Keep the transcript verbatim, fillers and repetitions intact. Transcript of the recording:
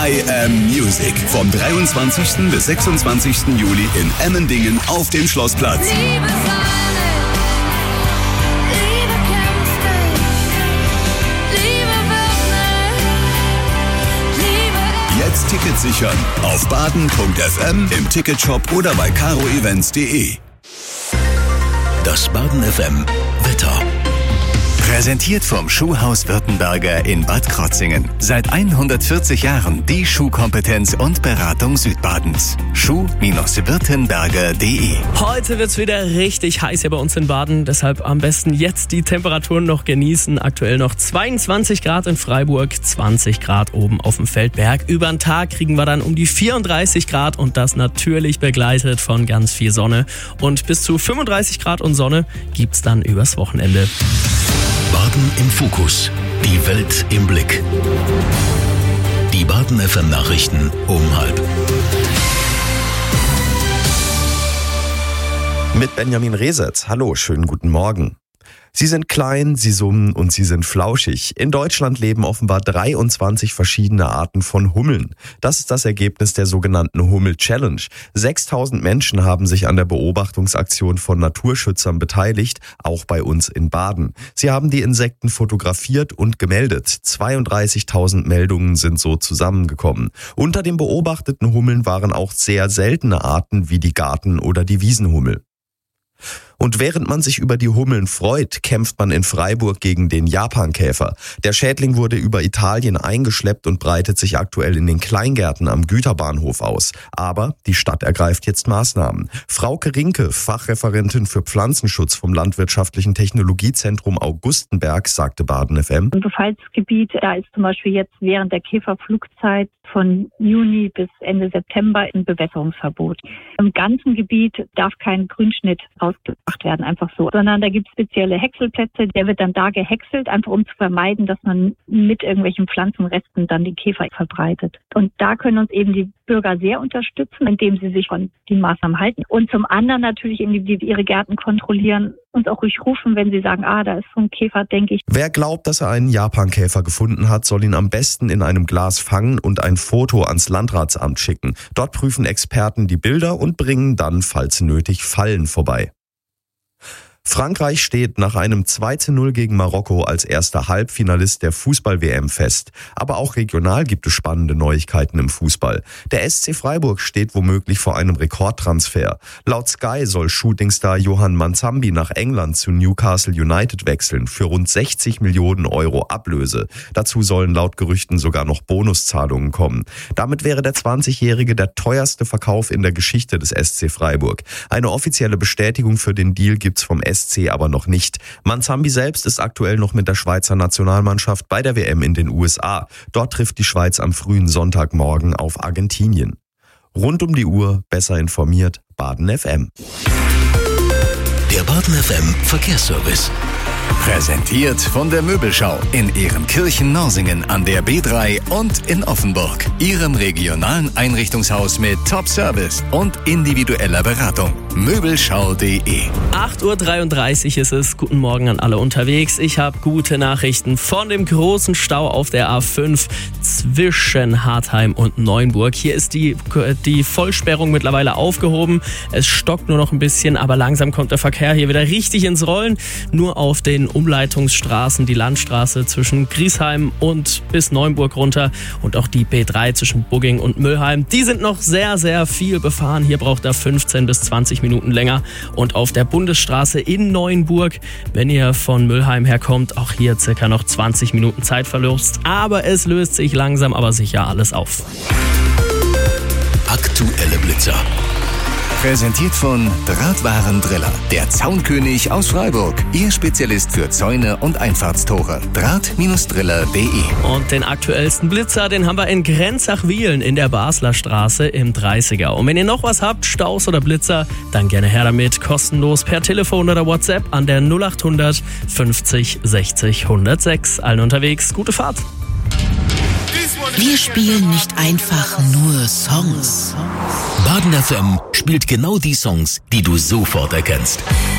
I Am Music. Vom dreiundzwanzigsten bis sechsundzwanzigsten Juli in Emmendingen auf dem Schlossplatz. Liebe Sonne, Liebe kämpfte, Liebe wird Liebe. Jetzt Tickets sichern auf baden punkt f m, im Ticketshop oder bei caro events punkt de. Das Baden F M Wetter. Präsentiert vom Schuhhaus Württemberger in Bad Krotzingen. Seit hundertvierzig Jahren die Schuhkompetenz und Beratung Südbadens. schuh württemberger punkt de. Heute wird's wieder richtig heiß hier bei uns in Baden. Deshalb am besten jetzt die Temperaturen noch genießen. Aktuell noch zweiundzwanzig Grad in Freiburg, zwanzig Grad oben auf dem Feldberg. Über den Tag kriegen wir dann um die vierunddreißig Grad und das natürlich begleitet von ganz viel Sonne. Und bis zu fünfunddreißig Grad und Sonne gibt's dann übers Wochenende. Baden im Fokus. Die Welt im Blick. Die Baden F M Nachrichten um halb. Mit Benjamin Resetz. Hallo, schönen guten Morgen. Sie sind klein, sie summen und sie sind flauschig. In Deutschland leben offenbar dreiundzwanzig verschiedene Arten von Hummeln. Das ist das Ergebnis der sogenannten Hummel-Challenge. sechstausend Menschen haben sich an der Beobachtungsaktion von Naturschützern beteiligt, auch bei uns in Baden. Sie haben die Insekten fotografiert und gemeldet. zweiunddreißigtausend Meldungen sind so zusammengekommen. Unter den beobachteten Hummeln waren auch sehr seltene Arten wie die Garten- oder die Wiesenhummel. Und während man sich über die Hummeln freut, kämpft man in Freiburg gegen den Japankäfer. Der Schädling wurde über Italien eingeschleppt und breitet sich aktuell in den Kleingärten am Güterbahnhof aus. Aber die Stadt ergreift jetzt Maßnahmen. Frauke Rinke, Fachreferentin für Pflanzenschutz vom Landwirtschaftlichen Technologiezentrum Augustenberg, sagte Baden F M. Im Befallsgebiet, da ist zum Beispiel jetzt während der Käferflugzeit von Juni bis Ende September ein Bewässerungsverbot. Im ganzen Gebiet darf kein Grünschnitt ausgemacht werden, einfach so, sondern da gibt es spezielle Häckselplätze, der wird dann da gehäckselt, einfach um zu vermeiden, dass man mit irgendwelchen Pflanzenresten dann die Käfer verbreitet. Und da können uns eben die Bürger sehr unterstützen, indem sie sich von den Maßnahmen halten. Und zum anderen natürlich, indem sie ihre Gärten kontrollieren, uns auch ruhig rufen, wenn sie sagen, ah, da ist so ein Käfer, denke ich. Wer glaubt, dass er einen Japankäfer gefunden hat, soll ihn am besten in einem Glas fangen und ein Foto ans Landratsamt schicken. Dort prüfen Experten die Bilder und bringen dann, falls nötig, Fallen vorbei. Frankreich steht nach einem zwei zu null gegen Marokko als erster Halbfinalist der Fußball-W M fest. Aber auch regional gibt es spannende Neuigkeiten im Fußball. Der S C Freiburg steht womöglich vor einem Rekordtransfer. Laut Sky soll Shootingstar Johan Manzambi nach England zu Newcastle United wechseln für rund sechzig Millionen Euro Ablöse. Dazu sollen laut Gerüchten sogar noch Bonuszahlungen kommen. Damit wäre der zwanzigjährige der teuerste Verkauf in der Geschichte des S C Freiburg. Eine offizielle Bestätigung für den Deal gibt's vom S C aber noch nicht. Manzambi selbst ist aktuell noch mit der Schweizer Nationalmannschaft bei der W M in den U S A. Dort trifft die Schweiz am frühen Sonntagmorgen auf Argentinien. Rund um die Uhr, besser informiert, Baden F M. Der Baden F M Verkehrsservice. Präsentiert von der Möbelschau in Ehrenkirchen-Norsingen an der B drei und in Offenburg. Ihrem regionalen Einrichtungshaus mit Top-Service und individueller Beratung. Möbelschau punkt de. acht Uhr dreiunddreißig ist es. Guten Morgen an alle unterwegs. Ich habe gute Nachrichten von dem großen Stau auf der A fünf zwischen Hartheim und Neuenburg. Hier ist die, die Vollsperrung mittlerweile aufgehoben. Es stockt nur noch ein bisschen, aber langsam kommt der Verkehr hier wieder richtig ins Rollen. Nur auf den Umleitungsstraßen, die Landstraße zwischen Griesheim und bis Neuenburg runter und auch die B drei zwischen Bugging und Müllheim. Die sind noch sehr, sehr viel befahren. Hier braucht er fünfzehn bis zwanzig Minuten länger. Und auf der Bundesstraße in Neuenburg, wenn ihr von Müllheim herkommt, auch hier circa noch zwanzig Minuten Zeitverlust. Aber es löst sich langsam, aber sicher alles auf. Aktuelle Blitzer. Präsentiert von Drahtwarendriller, der Zaunkönig aus Freiburg. Ihr Spezialist für Zäune und Einfahrtstore. Draht Driller punkt de. Und den aktuellsten Blitzer, den haben wir in Grenzach-Wiehlen in der Basler Straße im dreißiger. Und wenn ihr noch was habt, Staus oder Blitzer, dann gerne her damit. Kostenlos per Telefon oder WhatsApp an der null acht hundert fünfzig sechzig hundertsechs. Allen unterwegs, gute Fahrt. Wir spielen nicht einfach nur Songs. Baden F M spielt genau die Songs, die du sofort erkennst.